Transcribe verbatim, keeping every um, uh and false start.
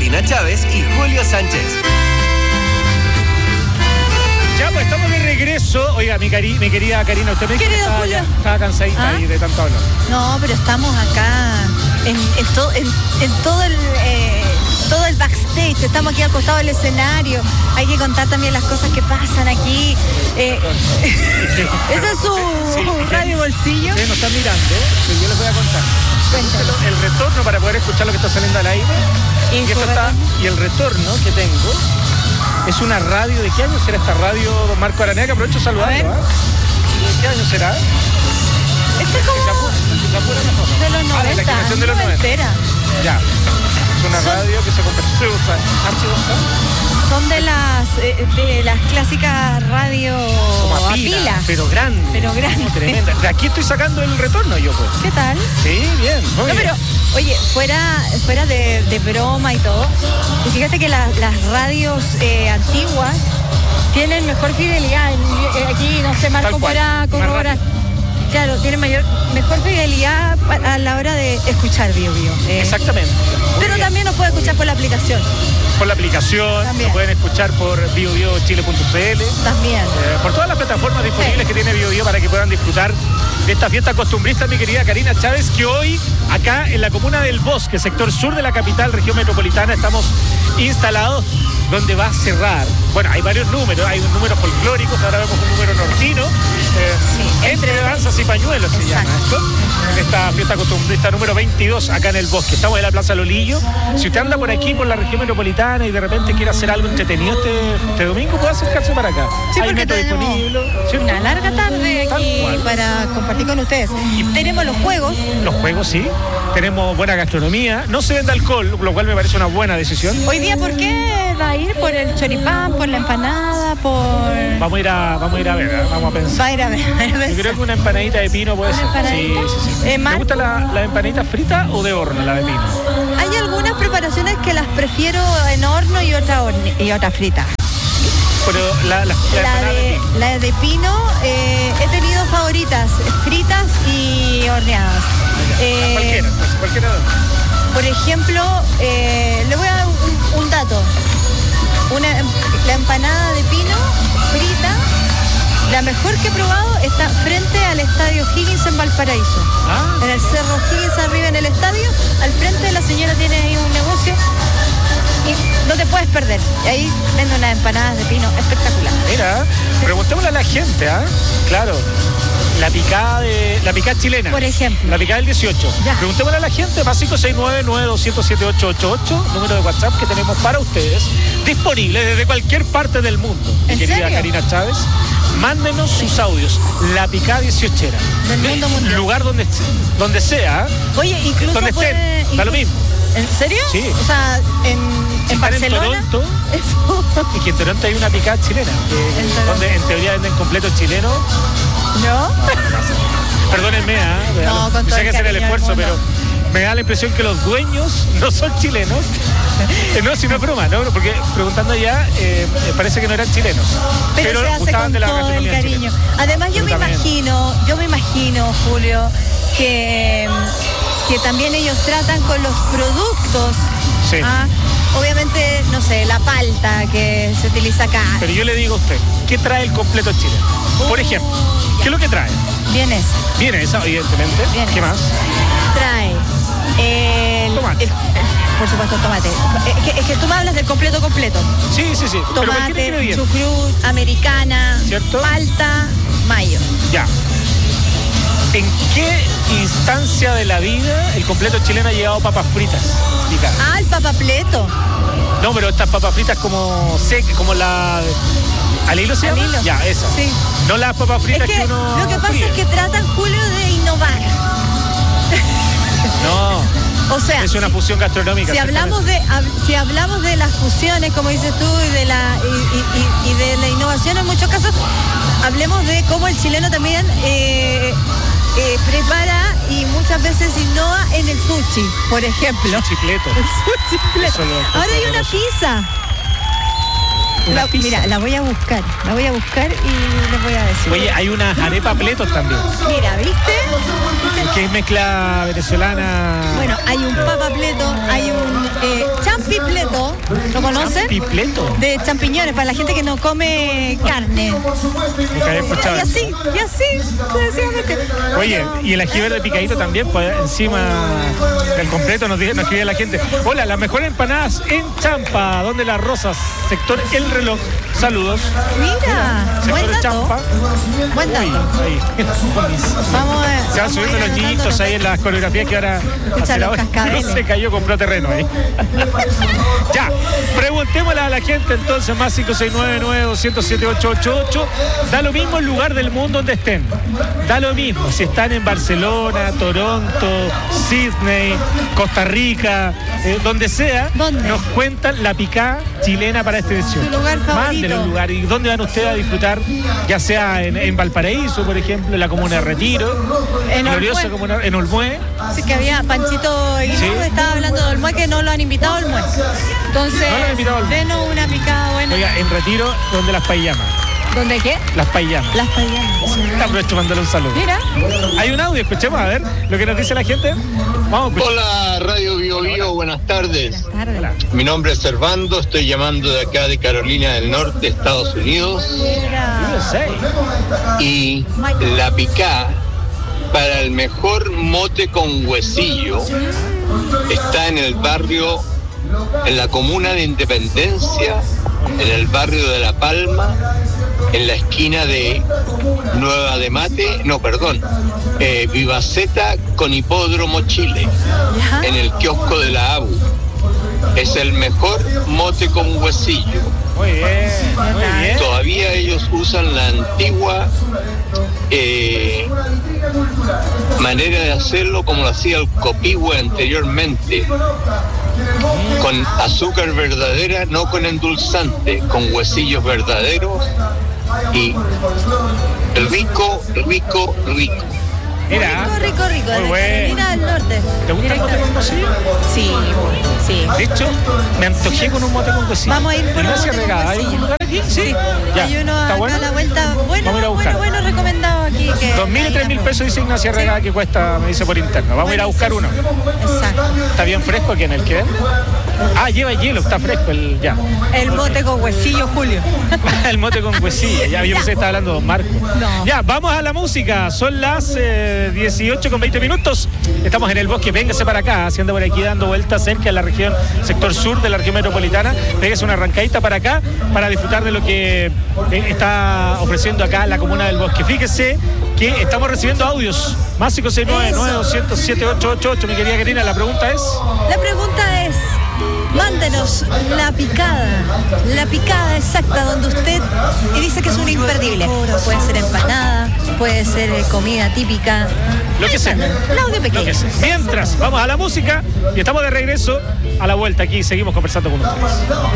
Karina Chávez y Julio Sánchez. Ya, pues estamos de regreso. Oiga, mi, cari mi querida Karina, usted me dijo que estaba, ya, estaba cansadita ¿Ah? ahí de tanto hablar. No, pero estamos acá en, en, to, en, en todo el eh, todo el backstage. Estamos aquí al costado del escenario. Hay que contar también las cosas que pasan aquí. Eh, ¿Ese es su Sí, sí, radio bolsillo? Ustedes nos están mirando, que yo les voy a contar. Cuéntalo. El retorno para poder escuchar lo que está saliendo al aire. ¿Y, Y, su esto está, y el retorno que tengo es una radio. ¿De qué año será esta radio, don Marco Aranea? Que aprovecho saludarlo. A ver. ¿eh? ¿De qué año será? Este es Que se como apura, que se apura mejor. de los Ah, de la noventa, generación de los noventa. noventera. Ya. Es una Son- radio que se convirtió en archivos. Son de las eh, de las clásicas radio Como a a pila, pila. pero grande. Pero grande. Tremenda. De aquí estoy sacando el retorno yo, pues. ¿Qué tal? Sí, bien, muy No, bien. pero, oye, fuera, fuera de, de broma y todo, y fíjate que la- las radios eh, antiguas tienen mejor fidelidad. Eh, Aquí, no sé, Marco Tal cual, podrá más corroborar. Claro, tienen mayor, mejor fidelidad a la hora de escuchar Bio Bio. Eh, Exactamente. Muy Pero bien. también nos puede escuchar por la aplicación. Por la aplicación, También. lo pueden escuchar por bio bio chile punto c l, eh, También. por todas las plataformas disponibles Sí. que tiene Bio Bio para que puedan disfrutar de esta fiesta costumbrista, mi querida Karina Chávez, que hoy acá en la comuna del Bosque, sector sur de la capital, región metropolitana, estamos instalados donde va a cerrar. Bueno, hay varios números, hay un número folclórico, ahora vemos un número nortino, eh, Sí, entre entre- danzas y pañuelos se Exacto. llama esto, en esta fiesta costumbrista número veintidós acá en el Bosque. Estamos en la Plaza Lolillo. Si usted anda por aquí, por la región metropolitana y de repente quiere hacer algo entretenido este, este domingo, puede acercarse para acá. Sí, hay porque metro tenemos disponible, ¿cierto? una larga tarde Tal aquí cual. para compartir con ustedes. Tenemos los juegos. Los juegos, sí. Tenemos buena gastronomía. No se vende alcohol, lo cual me parece una buena decisión. Hoy día, ¿por qué va a ir? ¿Por el choripán, por la empanada, por...? Vamos a ir a, vamos a, ir a ver, ¿eh? vamos a pensar. Va a ir a ver. a ver. Yo creo que una empanadita de pino puede ¿Una ser. Sí, empanadita? sí, sí. Eh, ¿Te Marco. gusta la, la empanadita frita o de horno, la de pino? Hay algunas preparaciones que las prefiero en horno y otra horne- y otra frita. Pero la, la, la La empanada de de, pino. la de pino eh, he tenido favoritas, fritas y horneadas. Eh, Cualquiera, pues, cualquiera. Por ejemplo, eh, le voy a dar un, un dato. Una, la empanada de pino frita, la mejor que he probado, está frente al Estadio Higgins en Valparaíso. Ah, En el Cerro Higgins arriba en el estadio, al frente la señora tiene ahí un negocio y no te puedes perder. Y ahí vende unas empanadas de pino espectacular. mira, preguntémosle a la gente, ¿ah? Claro. La picada de la picada chilena. Por ejemplo. La picada del dieciocho. Ya. Preguntémosle a la gente, más cinco seis nueve, nueve dos cero siete, ocho ocho ocho, número de WhatsApp que tenemos para ustedes, disponible desde cualquier parte del mundo. Mi ¿En querida serio? Karina Chávez, mándenos sus audios. La picada dieciochera. Del mundo mundial. Lugar donde, donde sea, Oye, incluso donde puede... estén, da lo mismo. ¿En serio? Sí. O sea, en, Si en están en Barcelona. Toronto, Eso. y que en Toronto hay una picada chilena, que- En Toronto. donde en teoría venden completos chilenos. ¿No? Perdónenme, ¿ah? No, con Yo todo sé el que hacer el cariño del esfuerzo, pero mundo. me da la impresión que los dueños no son chilenos. Eh, no, si no es broma, ¿no? Porque preguntando allá, eh, eh, parece que no eran chilenos. Pero, se hace gustaban con de la todo el gastronomía cariño. chilena. Además, yo me Absolutamente. imagino, yo me imagino, Julio, que, que también ellos tratan con los productos. Sí. ¿ah? Obviamente, no sé, la palta que se utiliza acá. Pero yo le digo a usted, ¿qué trae el completo chileno? Por ejemplo, ¿qué es lo que trae? Bien esa. Viene esa, evidentemente. Bien ¿Qué esa. más? Trae el, Tomate. el- por supuesto, tomate. Es que, es que tú me hablas del completo completo. Sí, sí, sí. Pero cualquier Tomate, ingrediente. chucrut, americana, ¿Cierto? palta, mayo. Ya. ¿En qué instancia de la vida el completo chileno ha llegado papas fritas? Picadas? Ah, el papapleto. No, pero estas papas fritas como secas, como la... ¿Al hilo se Al llama? hilo. Ya, esa. Sí. No las papas Es fritas que, que uno lo que pasa fríe. es que tratan, Julio, de innovar. No, O sea, es una si, fusión gastronómica. si hablamos de hab- si hablamos de las fusiones, como dices tú, y de la y, y- y- y de la innovación en muchos casos, hablemos de cómo el chileno también eh, eh, prepara y muchas veces innova en el sushi, por ejemplo. Chipleto. El sushi completo. Eso lo- Ahora hay una eso. pizza. Una La- pizza. Mira, la voy a buscar, la voy a buscar y les voy a decir. Oye, hay una arepa pletos también, Mira, ¿viste? que es mezcla venezolana. Bueno, hay un papapleto, hay un eh, champipleto, champipleto, ¿lo conoce? Champipleto. De champiñones, para la gente que no come carne. Nunca había escuchado. Y así, y así, sucesivamente. Oye, y el ají verde picadito también, pues encima del completo nos, dice, nos escribe la gente. Hola, las mejores empanadas en Champa, donde las Rosas, sector El Reloj. Saludos. Mira, Sector buen dato. Champa. Buen dato. Uy, ahí. Vamos a, Se van subiendo los niñitos ahí en las coreografías que ahora hacer ahora. No se cayó, compró terreno ahí. Ya, preguntémosle a la gente entonces, más cinco seis nueve, nueve dos cero siete, ocho ocho ocho. Da lo mismo el lugar del mundo donde estén. Da lo mismo si están en Barcelona, Toronto, Sydney, Costa Rica, eh, donde sea. ¿Dónde? Nos cuentan la picada chilena para esta edición. Su lugar favorito. Mándenle un lugar. ¿Y dónde van ustedes a disfrutar? Ya sea en, en Valparaíso, por ejemplo, en la comuna de Retiro, En gloriosa Olmué. comuna, en Olmué. Así que había Panchito Aguilú, Sí. estaba hablando de Olmué, que no lo han invitado a Olmué. Entonces, No lo han invitado a Olmué. denos una picada buena. Oiga, en Retiro, donde las paillamas. ¿Dónde qué? Las paillamas. Las payanas. Aprovecho mandarle un saludo. Mira. Hay un audio, escuchemos a ver lo que nos dice la gente. Vamos a escuchar. Hola, Radio Bio Bio, buenas tardes. Tarde. Hola. Mi nombre es Servando, estoy llamando de acá de Carolina del Norte, Estados Unidos. Mira. U S A. Y la picá, para el mejor mote con huesillo, está en el barrio, en la comuna de Independencia, en el barrio de La Palma, en la esquina de Nueva de Mate, no, perdón, eh, Vivaceta con Hipódromo Chile, Ya. en el kiosco de la A B U. Es el mejor mote con huesillo. Muy bien, muy bien. Todavía ellos usan la antigua eh, manera de hacerlo como lo hacía el copihue anteriormente, con azúcar verdadera, no con endulzante, con huesillos verdaderos y rico, rico, rico. Mira. Rico, rico, rico. Muy De bueno. Carolina del Norte. ¿Te gusta el mote con huesillo? Sí, sí. De hecho, me antojé con un mote con huesillo. Vamos a ir por un Ignacia mote con Regada, ¿hay huesillo. algún lugar aquí? Sí. Ya. Hay uno ¿Está acá bueno? a la vuelta. Bueno, Vamos a ir a buscar. bueno, bueno, recomendado aquí. Que Dos mil y tres mil pesos dice Ignacia Regada que cuesta, me dice por interno. Vamos a ir a buscar uno. Exacto. ¿Está bien fresco aquí en el que vende? Ah, lleva hielo, está fresco el ya. El mote con huesillo, Julio. El mote con huesillo. Ya, yo pensé que estaba hablando de Don Marco. No. Ya, vamos a la música. Son las eh, dieciocho con veinte minutos. Estamos en el bosque. Véngase para acá, haciendo por aquí, dando vueltas cerca de la región, sector sur de la región metropolitana. Pégase una arrancadita para acá para disfrutar de lo que eh, está ofreciendo acá la comuna del bosque. Fíjese que estamos recibiendo audios. Más cinco seis nueve, nueve dos cero siete, ocho ocho ocho. Mi querida Karina, la pregunta es... La pregunta es, mándenos la picada, la picada exacta donde usted, y dice que es un imperdible. Puede ser empanada, puede ser eh, comida típica. Lo que sea. Un audio Lo pequeño. que sea. Mientras, vamos a la música y estamos de regreso a la vuelta aquí. Seguimos conversando con ustedes.